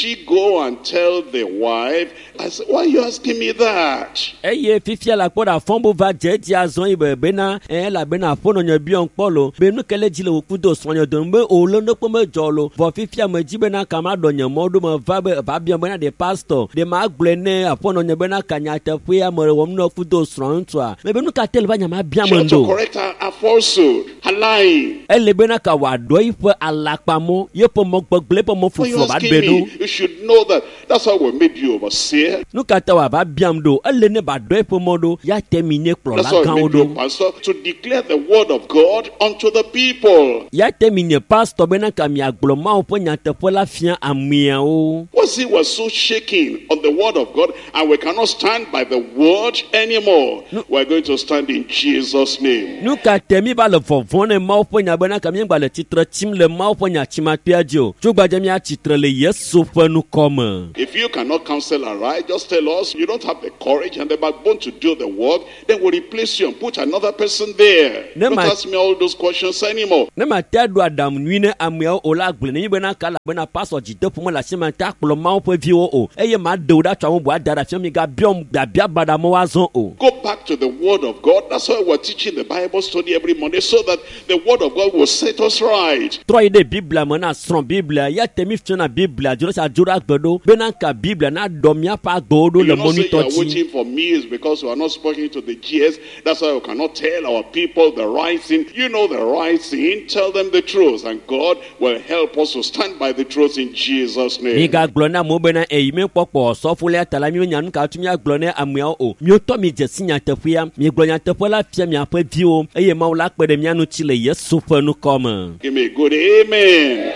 go and tell the wife. I said, why are you asking me that? Eye fifia la kpoda fombo va jeji azon ibe bena la bena fono nya bion polo benu kele jile okudo sonyo dombe olo no pome jolo vo fifia me jibena kama donye modu me va bion bena de pastor de ma gblene afono nya bena kanya tafia mo wom no okudo sonto me benu ka tel banya ma bian mando to correct her falsehood, her lying. Ele bena ka wa do ife alakpamo ye pomo gbegle pomo fufu ba benu. You should know that. That's how we made you overseer. Nu kata wa ba biam do ele ne ba do pomo do ya termine pro la kan do pastor to declare the word of God unto the people. Ya termine pastor bena ka mi agloma o ponya te pola fia amia o. Was he was so shaking on the word of God, and we cannot stand by the word anymore. We're going to stand in Jesus' name. Nu kata mi ba le vovone ma o ponya bena ka mi ba le titre tim le ma o ponya chima piadio. Jugba je mi a titre le Yesu fe nu come. If you cannot counsel and right, just tell us you don't have the courage and the backbone to do the work, then we'll replace you and put another person there. Don't ask me all those questions anymore. Ne ma tedo adam nuine amia o la gble ni bena kala bena pastor jide pour la semaine ta klo ma o pe vi o eye ma de da twa mo bo adara fi mi ga biom da bia bada mo wazon o. Go back to the word of God. That's why we're teaching the Bible study every Monday, so that the word of God will set us right. Troy de Bible mana strong Bible ya temi fi na Bible juro sa jura gbedo bena ka Bible na domia pa gbodo le monitor ti. Waiting for me is because we are not speaking to the GS. That's why we cannot tell our people the right thing. You know the right thing. Tell them the truth, and God will help us to stand by the truth in Jesus' name. Mi ga glona mo bena e mi popo so fule tala mi nyan ka tumi aglone amia o. Mi to mi je sinya tafia mi glonya tafola fia mi afa vi o. Eye ma wala kpede mi anu chile Yesu fa nu come. Give me a good amen.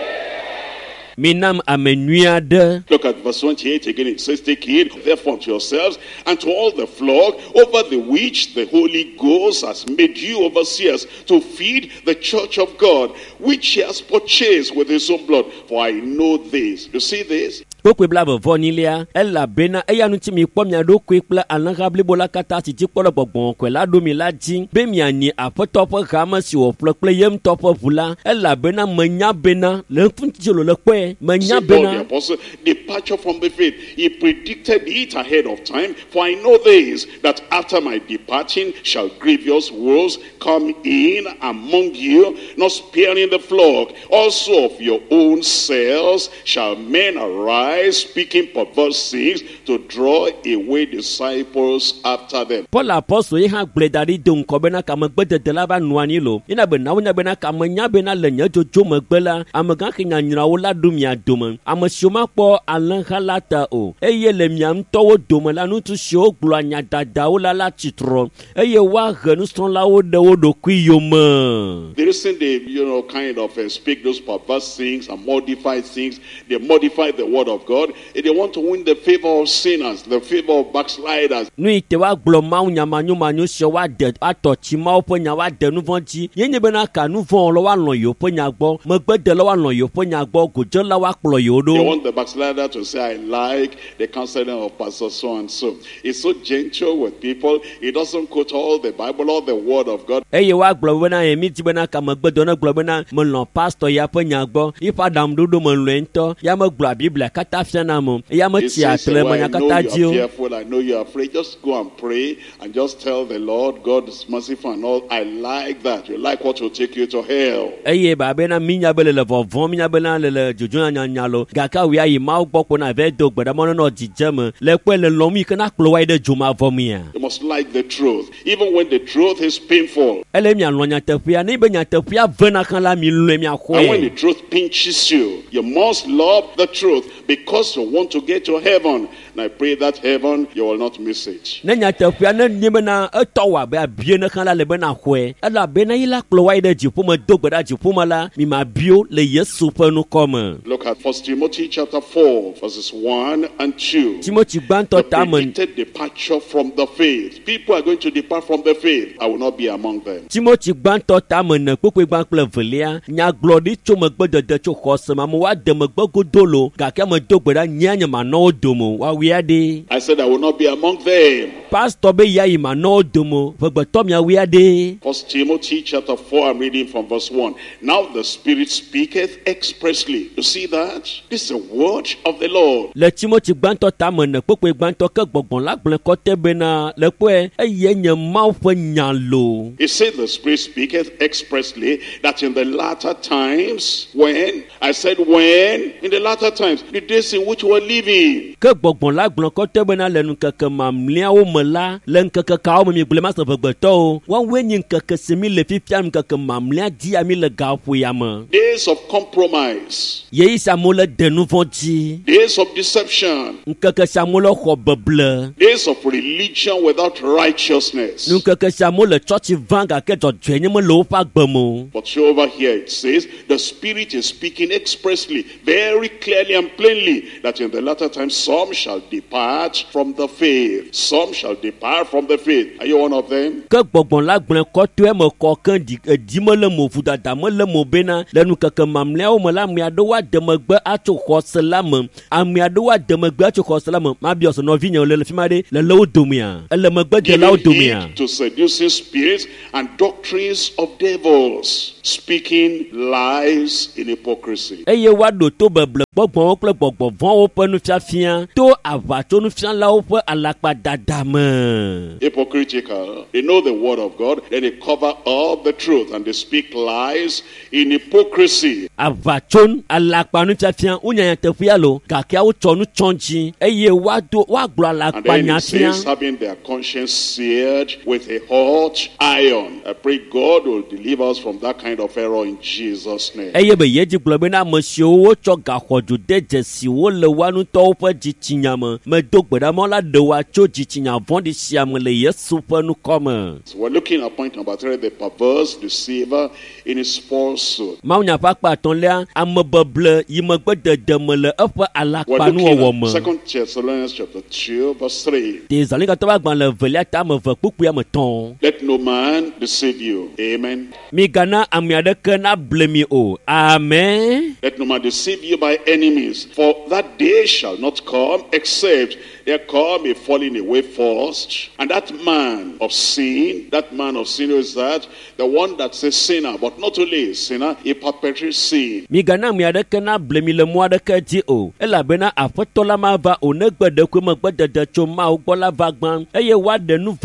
Minam amenuade. Look at verse 28 again. It says, take heed therefore to yourselves and to all the flock over the which the Holy Ghost has made you overseers, to feed the church of God, which he has purchased with his own blood. For I know this. You see this? Kokwe blabo vonilia ella bena eya nu timi kpo mia do kwepla anagable bola kata ti ti kpolo gbogbon kwe la do mi la jin be mi ani apotopo gama si wo plekple yem topo vula ella bena manya bena le funti lo le kwe manya bena. The apostle, departure from the faith, he predicted it ahead of time. For I know this, that after my departing shall grievous wolves come in among you, not sparing the flock. Also of your own selves shall men arise, speaking perverse things, to draw away disciples after them. Paul apostle ye ha gledari de nkobena kama gbede de laba nuani lo ina be na wonya bena kama nya bena le nya jojo magbela amaga kinya nyina wo la dumia dom amasioma po alan halata o eye le miam towo dom la nu tu sho glo anya dada wo la chitro eye wa hanu son la wo de wo do kuyoma. The reason they kind of speak those perverse things and modify things, they modify the word of God. They want to win the favor of sinners, the favor of backsliders. Nu ite wa glo ma unya manyu sho wa de atochi ma oponya wa de nu vonji yenye bena ka nu von lo wa lon yo ponya gbo mo gbede lo wa lon yo ponya gbo gojo la wa kplo yo do. They want the backslider to say, I like the counseling of Pastor so and so. He's so gentle with people. He doesn't quote all the Bible, all the word of God. Eye wa glo bena emi ti bena ka mo gbedo na glo bena mo lon pastor ya ponya gbo if adam dudu mo lento ya mo glo Biblia kata fiana mo ya mo ti atle mo nya kata dio. I know you are afraid. Just go and pray and just tell the Lord, God is merciful and all. I like that. You like what will take you to hell. Eye ba bena minya bele le vovon minya bena le jojo nya lo gaka wi ayi ma gboko na ve do gbeda mo no jijeme le pe le lomi kana klo wa de juma vomia. You must like the truth even when the truth is painful. Ele mi alonya tafia ni be nya tafia vena kan la mi lo mi akwo. And when the truth pinches you, you must love the truth because you want to get to heaven. And I pray that heaven you will not miss it. Nenya tafia na nyemena etowa be abie na kan la le be na hwe. Ela be na yila klo wa de jipo mo do gbeda jipo mala mi ma bio le Yesu pe nu come. Look at 1 Timothy chapter 4 verses 1 and 2. Timothy banto tamen. The predicted departure from the faith. People are going to depart from the faith. I will not be among them. Timothy banto tamen kokwe ban kle velia nya glodi choma gbede de cho khosema mo wa de mo gbogodolo ga ke mo do gbeda nya nya ma no domo wa wi ade. I said I will not be among them. pastor be ya ima no domo vegbeto mia wiade. 1 Timothy chapter 4, I'm reading from verse 1. Now the Spirit speaketh expressly. You see that? This is a word of the Lord. Le Timothy gbanto tamene popo gbanto ke gbogbon la gble ko tebe na le pe eye nye ma fe nyalo. He said the Spirit speaketh expressly that in the latter times, when in the latter times, the days in which we're living. Ke gbogbon la gble ko tebe na le nu keke mamlia o mela le nkeke ka o mi gble ma se vegbeto wa wenyi nkeke semi le fifia nkeke mamlia di ami le gafu ya me. Days of compromise. Ye isa mo le denu vonji. Days of deception. Nkeke sa mo le ho beble. Days of religion without righteousness. Nkeke sa mo le church vanga ke jodwenye mo lo fa gbemo. But over here it says the Spirit is speaking expressly, very clearly and plainly, that in the latter time some shall depart from the faith. Some shall depart from the faith. Are you one of them? Ke gbogbon la gble ko to e mo ko kan di mo le mo fuda da mo le mo bena le nu keke mamle o mo la mi ado wa de megbe acho khoselam ami ado wa de megbe acho khoselam ma bi oso no vinyo le fimade le lo domia ele megbe de la domia to seducing spirits and doctrines of devils, speaking lies in hypocrisy. Eye wa do to beble gbogbon o ple gbogbon von o pe nu fiafia to avato nu fian la o pe alapa dadame. Hypocritical. They know the word of God, then they cover up the truth and they speak lies in hypocrisy. Avachon alapa nu fiafia unya tefia lo gakia o chonu chonji eye wa do wa glo alapa nyafia. Having their conscience seared with a hot iron. I pray God will deliver us from that kind of error in Jesus' name. Eye be yeji glo be na mosio wo cho ga khoju de jesi wo le wanu to fe jichinyama me dogbeda mo la de wa cho jichinya von di siam le Yesu fe nu come. So we're looking at point number 3, the perverse deceiver in his falsehood. Maunya pakpa ton le amebeble yimegbe de me le efe alakpa nu wo me. 2 Thessalonians chapter 2 verse 3. Des zalika to ba gban le velia ta me ve pupu ya me ton. Let no man deceive you. Amen. Mi gana amiade ke na blemi o. Amen. Let no man deceive you by enemies, for that day shall not come except there come a falling away first, and that man of sin is that the one that's a sinner, but not only a sinner, he perpetrates sin. Mi gana amiade ke na blemi le mo de ke di o. Ela bena afetola ma va o ne gbe de ko me gbe de choma o gbola va gban. Eye wa de nu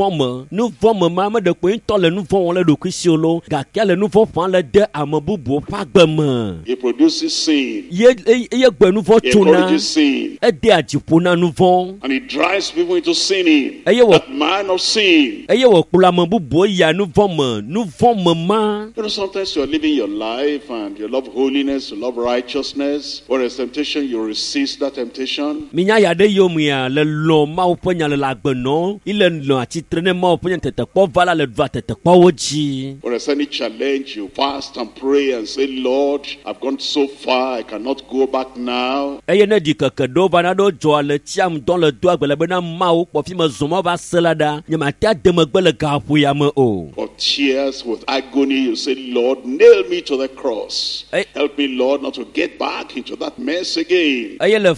vom ma me de ko to le nu vom le do kwisiolo ga ke le nu vom fan le de amobubu pa gbem. He produces sin. Ye gbe nu vom tuna. Sin. E de ajipona nu vom. And he drives people into sinning. That man of sin. You know, sometimes you are living your life and you love holiness, you love righteousness. When there's temptation, you resist that temptation. When there's any challenge, you fast and pray and say, Lord, I've gone so far, I cannot go back now. Or tears with agony, you say, Lord, nail me to the cross. Help me, Lord, not to get back into that mess again.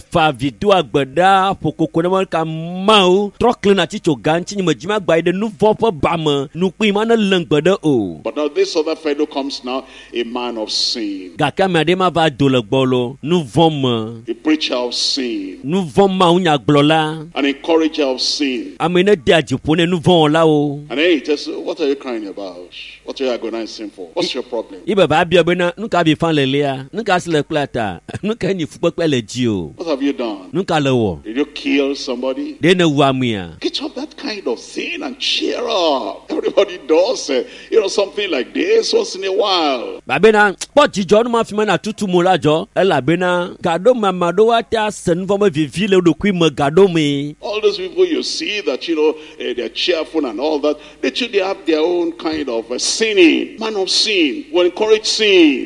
But now this other fellow comes now, a man of sin, a preacher of sin, an encourager of sin. And then he tells you, what are you crying about? What are you agonizing for? What's your problem? What have you done? Did you kill somebody? Get up that kind of thing and cheer up. Everybody does something like this once in a while. All those people you see that, they're cheerful and all that, they have their own kind of sinning. Man of sin will encourage sin.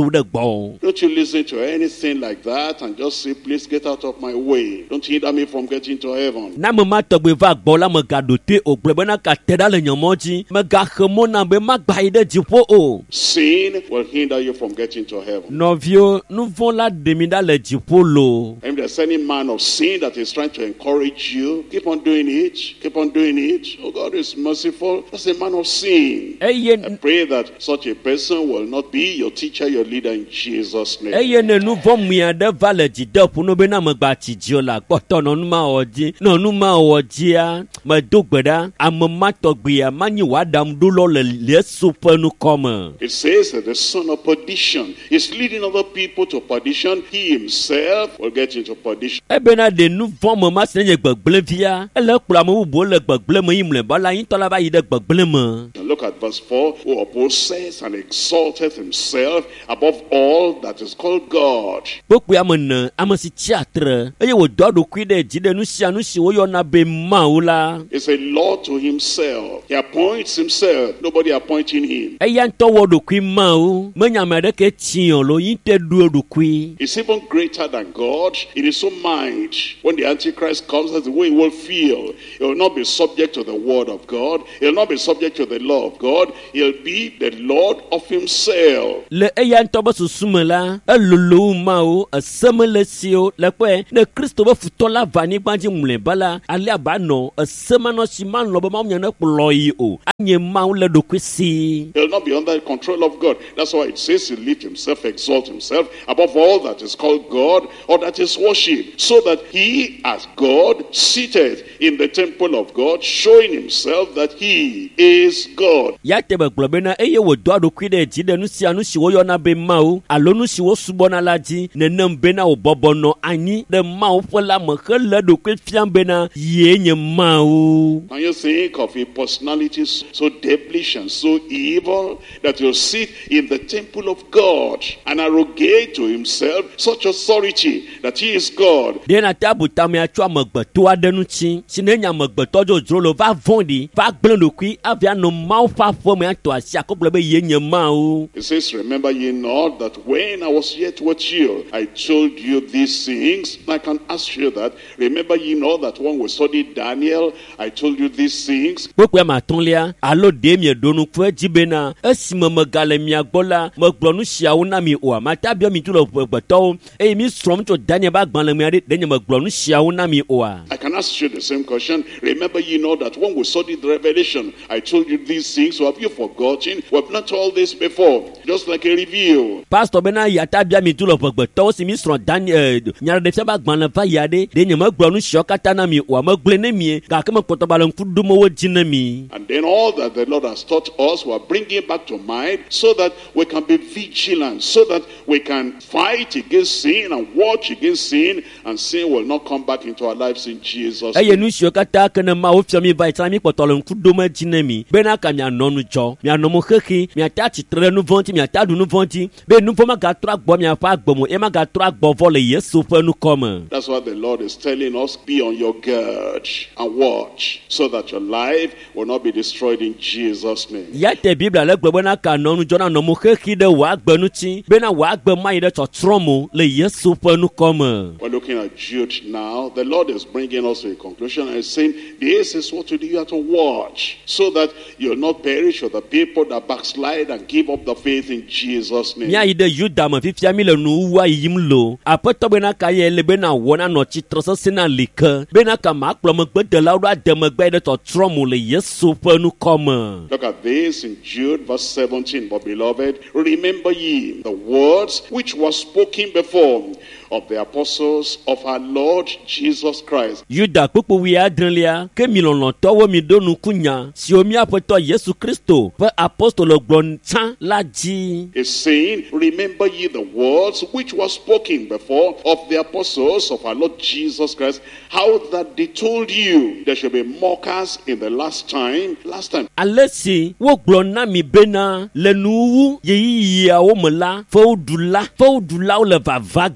Kristo de gbɔ. Don't you listen to anything like that and just say, please get out of my way. Don't hinder me from getting to heaven. Na me ma tɔgbe va gbɔ la me gaɖo te o gblɔ bena ka te ɖa le nye mɔ dzi. Me gaxe mɔ na be ma gba yi ɖe dziƒo o. Sin will hinder you from getting to heaven. Nɔvio, nu vɔ̃ la ɖe mi ɖa le dziƒo lo. If there's any man of sin that is trying to encourage you, keep on doing it. Keep on doing it. Oh, God is merciful. That's a man of sin. I pray that such a person will not be your teacher, your leader in Jesus' name. Ne nu vɔ̃ mi aɖe va le dzideƒo no bena me gba tsi dzi o la kpɔtɔ nɔnu ma wɔ dzi. Nɔnu ma wɔ dzia, me do gbe ɖa ame ma tɔgbea ma nyi wòaɖaŋuɖolɔ le Yesu ƒe nukɔme. It says that the son of perdition is leading other people to perdition. He himself will get into perdition. Ebena de nu vɔ̃ me ma se nye gbegblẽ via. Ele kplɔ ame bubuwo le gbegblẽ me yi mlɔeba la ŋutɔ la va yi ɖe gbegblẽ me. Look at verse 4. Who opposes and exalteth himself above all that is called God. Kpokpoe ame ne ame si tsi atre eye wòdoa ɖokui ɖe dzi ɖe nu sia nu si woyɔna be Mawu la. It's a Lord to himself. He appoints himself. Nobody appointing him. Eya ŋutɔ wɔ ɖokui Mawu. Menye ame aɖeke tsiɔ lo yi te ɖo ɖokui. He's even greater than God in his own mind. When the Antichrist comes, that's the way he will feel. He will not be subject to the word of God. He will not be subject to the law of God. He'll be the Lord of himself. Le eya ŋutɔ be susu me la, elolo Mawu, eseme le sio le kpɔe ne Kristo be futɔ la va anyigba dzi mlɔeba la, ale aba nɔ esemanɔ si ma lɔ be Mawu nya ne kplɔ yi o. Anye Mawu le ɖokui si. He'll not be under the control of God. That's why it says he lift himself, exalt himself above all that is called God or that is worship, so that he as God seated in the temple of God, showing himself that he is God. Ya te be gblɔ bena eye wòdoa ɖokui ɖe dzi ɖe nu sia nu si woyɔna be Mawu alo nu si wosubɔna la dzi, nenem bena wòbɔbɔ nɔ anyi ɖe Mawu ƒe lãme hele ɖokui fiam bena yee nye Mawu. Can you think of a personality so devilish and so evil that will sit in the temple of God and arrogate to himself such authority that he is God? Dena te abutame atso amegbetɔ aɖe ŋuti si ne nye amegbetɔ dzodzro lo va vɔ̃ɖi va gblẽ ɖokui avia nɔ Mawu ƒe aƒe me atɔ asi akɔgblɔ be yee nye Mawu. It says, remember ye not that when I was yet with you, I told you these things. I can ask you that. Remember ye not that when we studied Daniel, I told you these things. Kpokpoe matɔ̃lia alo ɖe mieɖo nuku edzi bena esime megale mia gbɔ la megblɔ nu siawo na mi oa mate abia mi tu le gbetɔwo eye mi srɔ̃m tso Daniel ƒe agbalẽ me aɖe ɖe nye megblɔ nu siawo na mi oa. I can ask you the same question. Remember ye not that when we studied the Revelation, I told you these things. So have you forgotten? We have not all this before. Just like a review. Pastor bena yata bia mi tu le gbetɔwo si mi srɔ̃ Daniel nyaɖeɖefia ƒe agbalẽ va yi aɖe ɖe nye megblɔ nu siawo katã na mi oa megblɔe ne mi gake mekpɔtɔ ba le ŋku ɖom wo dzi ne mi. And then all that the Lord has taught us, we are bringing back to mind so that we can be vigilant, so that we can fight against sin and watch against sin, and sin will not come back into our lives in Jesus' name. Eye nu siawo katã ke ne Mawu fia mi va yi mi kpɔtɔ le ŋku ɖom edzi ne mi bena ka mianɔ nu dzɔ mianɔ mo xexi miata tsitre ɖe nu vɔ̃ ŋuti miata ɖu nu vɔ̃ ŋuti be nu vɔ̃ magatrɔ agbɔ miaƒe agbe mo ye magatrɔ agbɔ vɔ le Yesu ƒe nukɔme. That's what the Lord is telling us. Be on your guard and watch so that your life will not be destroyed in Jesus' name. Ya te Biblia le gblɔ bena ka nɔ nu dzɔ na nɔ mo xexi ɖe wò agbe ŋuti bena wò agbe ma yi ɖe tsɔtsrɔ̃ mo le Yesu ƒe nukɔme. We're looking at Jude now. The Lord is bringing us to a conclusion and saying, this is what to do. You have to watch so that you'll not perish with the people that backslide and give up the faith in Jesus' name. Mia yi ɖe Yuda me fifia mi le nuwua yiyim lo. Aƒetɔ bena ka ye le bena wɔ na nɔ tsitre sesẽ na li ke bena ka ma kplɔ megbedelawo ɖo ade megbe ɖe tsɔtsrɔ̃ mo le Yesu ƒe nukɔme. Look at this in Jude verse 17. But beloved, remember ye the words which were spoken before of the apostles of our Lord Jesus Christ. Yuda kpokpo wi adrelia ke mi lɔlɔ̃tɔwo mi ɖo nukunya siwo mi aƒetɔ Yesu Kristo ƒe apostolo gblɔ tsã la dzi. It's saying, remember ye the words which were spoken before of the apostles of our Lord Jesus Christ, how that they told you there should be mockers in the last time. Ale si wo gblɔ na mi bena le nuwu yeyiyiawo me la, fewuɖulawo le vava ge.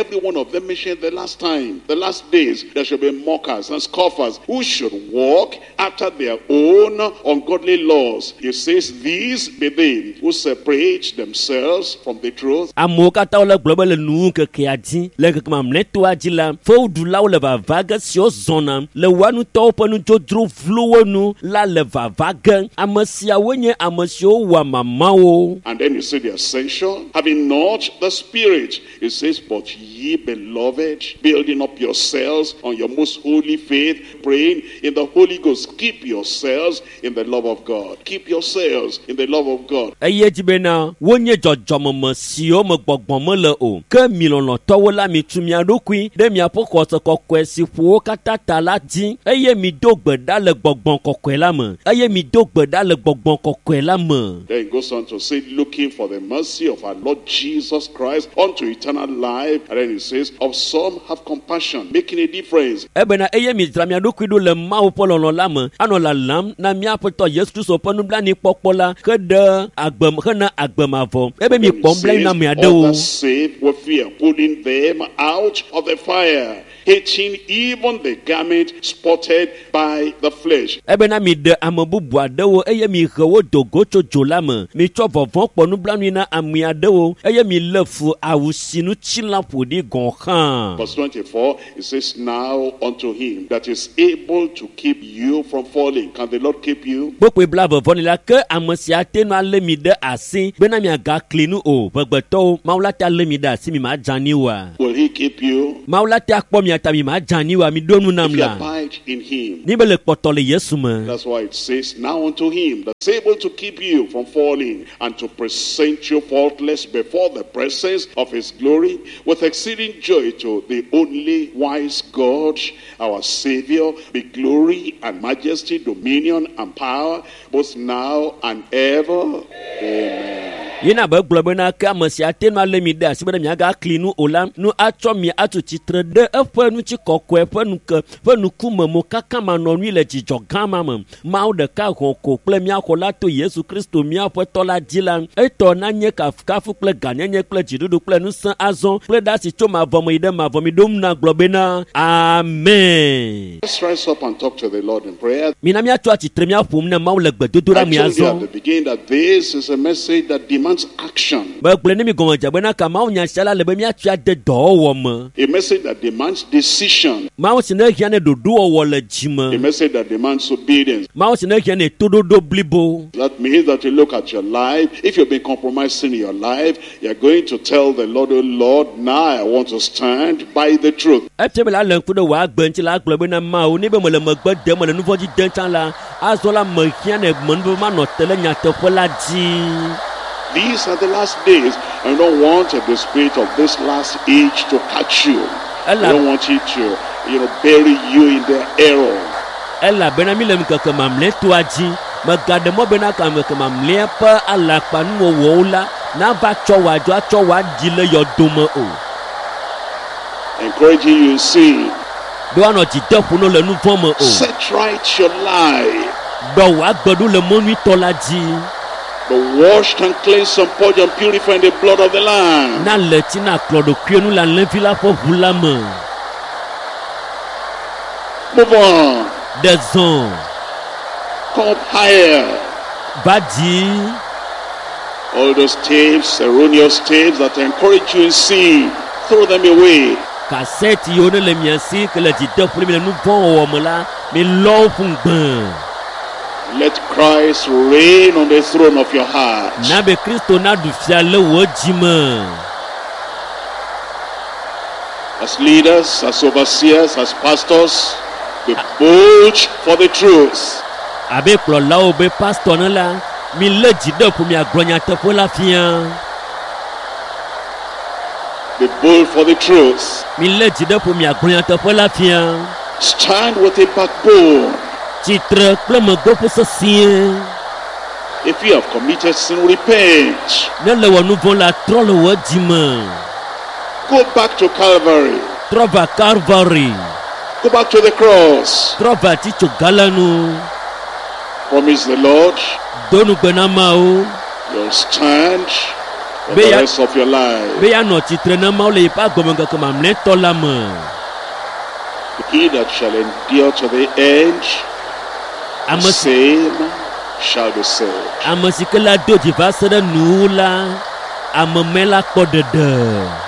every one of them mentioned the last time, the last days, there shall be mockers and scoffers who should walk after their own ungodly laws. He says, these be they who separate themselves from the truth. Amokata ole global nu ke kiaji le ke mamnetu ajila fo du la ole va vaga sio zona le wanu topo nu jodru vluwonu la le va vaga amasia wenye amasio wa mamao. And then you see the essential, having not the Spirit. It says, but ye beloved, building up yourselves on your most holy faith, praying in the Holy Ghost. Keep yourselves in the love of God. Keep yourselves in the love of God. Eye jibena wonye jojomo masio mo gbogbomo le o ke milono towola mi tumia dokui de mi apoko so kokwesi fu katata la din eye mi dogbeda le gbogbon kokwela mo eye mi dogbeda le gbogbon kokwela mo. Then it goes on to say, looking for the mercy of our Lord Jesus Christ unto eternal life. And then it says, of some have compassion, making a difference. Ebena eye mi tramia dokui do le ma opolo la mo ano la lam na mi apoto Yesu Kristo ponu bla ni popola ke de agbem kana agbemavo ebe mi pombla na mi ade o. Save with fear, pulling them out of the fire, hating even the garment spotted by the flesh. Ebe na mi de amobubu ade o eye mi hewo dogo chojola mo mi chovovon ponu bla ni na ami ade o eye mi lefu awusinu chilapo di gonkan. Verse 24, it says, now unto him that is able to keep you from falling. Can the Lord keep you? Bokwe blavo vonila ke amosia tenu ale mi de asi bena mi aga klinu o begbeto maulata ale mi da si mi ma jani wa. Will he keep you? Maulata akpo mi ata mi ma jani wa mi donu If you namla. abide in him. Ni bele potole Yesu mo. That's why it says, now unto him that's able to keep you from falling and to present you faultless before the presence of his glory with exceeding joy, to the only wise God, our Savior, be glory and majesty, dominion and power, both now and ever. Amen. Yena ba globe na ka masia tenu ale mi da si bena mi aga klinu olam nu acho mi atu titre de efanu chi kokwe fanu ke fanu kuma mo kaka manonu le jijo gama mam ma o de ka ko ple mi akola to Yesu Kristo mi apoto la dilan eto na nye kafu ple ganyenye ple jidudu ple nu san azon ple da si choma vomo ide ma vomi dum na globe na amen. Let's rise up and talk to the Lord in prayer. Mi na mi atu atitre mi afum na ma o le gbedodora mi I told you at azon. the beginning that this is a message that demands action. Ba ple ni mi gonja jabena ka ma o nya shala le be mi atu ade do wo mo. A message that demands decision. Ma o sine hiane dodo wo le jima. A message that demands obedience. Ma o sine hiane tododo blibo. That means that you look at your life. If you've been compromising in your life, you're going to tell the Lord, oh Lord, now I want to stand by the truth. Etebela lenkudo wa gbenchi la globe na ma o ni be mo le magbe de mo le nuvo ji denchan la azola mo hiane mo nbo ma no tele nya to fola ji. These are the last days, and you don't want the spirit of this last age to catch you. You don't want it to, bury you in their error. Ella benami le mkaka mamle tuaji magade mo bena ka mamle pa ala panu wo la na va chowa dile yodomo o. Encouraging you, see. Do ano ti defuno le nu fomo o. Set right your life. Do wa gbodu le monu tolaji. But washed and cleansed and purged and purified in the blood of the Lamb. Na letina klodo krienu la lenfila po vulama. Move on. The zone. Come up higher. Badi. All those tapes, erroneous tapes that encourage you in sin, throw them away. Cassette yone le miasi que le jite pour me nous bon o mola me lo fungban. Let Christ reign on the throne of your heart. Na be Kristo na du fiale wo jima. As leaders, as overseers, as pastors, be bold for the truth. Abe klo la obe pastor na la mi le jide pour me agronya te pour la fian. Be bold for the truth. Mi le jide pour me agronya te pour la fian. Stand with a backbone. Titre kle me go pour se sien. If you have committed sin, repent. Ne le wa nou von la trole wo jima. Go back to Calvary. Trova Calvary. Go back to the cross. Trova ticho galanu. Promise the Lord. Donu benama o. You'll stand for the rest of your life. Be ya no titre na ma o le pa gomo nkan ma mle to la mo. He that shall endure to the end, the same shall be saved. Amasikela do di va se de nu la amemela ko de